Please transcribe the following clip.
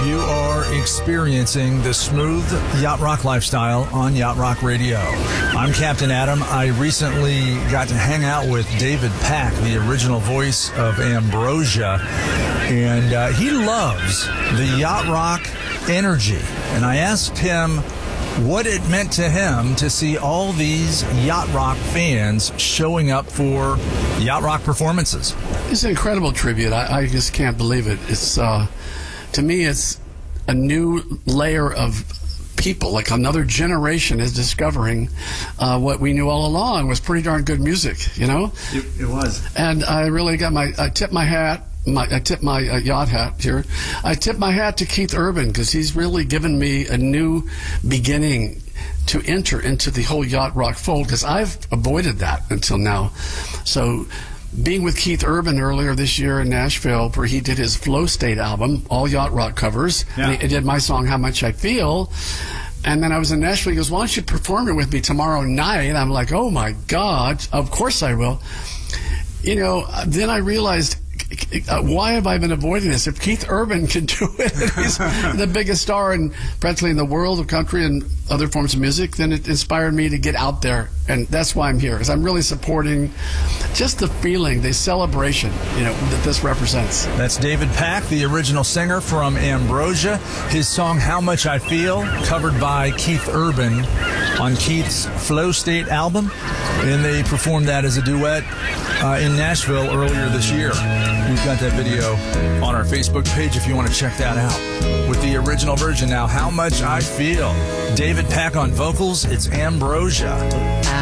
You are experiencing the smooth yacht rock lifestyle on Yacht Rock Radio. I'm Captain Adam. I recently got to hang out with David Pack, the original voice of Ambrosia, and he loves the yacht rock energy. And I asked him what it meant to him to see all these yacht rock fans showing up for yacht rock performances. It's an incredible tribute. I just can't believe it. It's to me, it's a new layer of people, like another generation is discovering what we knew all along was pretty darn good music, you know? It was. And I really got I tip my hat. I tip my yacht hat here. I tip my hat to Keith Urban because he's really given me a new beginning to enter into the whole yacht rock fold because I've avoided that until now. So being with Keith Urban earlier this year in Nashville, where he did his Flow State album, all yacht rock covers, and he did my song How Much I Feel. And then I was in Nashville. He goes, "Why don't you perform it with me tomorrow night?" And I'm like, "Oh my God, of course I will." You know, then I realized, why have I been avoiding this? If Keith Urban can do it, he's the biggest star practically in the world of country and other forms of music, then it inspired me to get out there. And that's why I'm here, because I'm really supporting just the feeling, the celebration, you know, that this represents. That's David Pack, the original singer from Ambrosia. His song How Much I Feel, covered by Keith Urban on Keith's Flow State album. And they performed that as a duet in Nashville earlier this year. We've got that video on our Facebook page if you want to check that out. With the original version now, How Much I Feel. David Pack on vocals, it's Ambrosia.